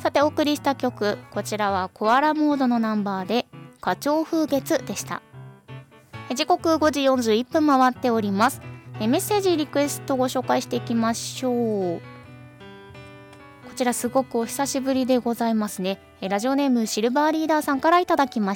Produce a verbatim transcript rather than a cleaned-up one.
さてお送りした曲、こちらはコアラモードのナンバーで花鳥風月でした。時刻ごじよんじゅういっぷん回っております。メッセージリクエストご紹介していきましょう。こちらすごくお久しぶりでございますね。ラジオネームシルバーリーダーさんからいただきました。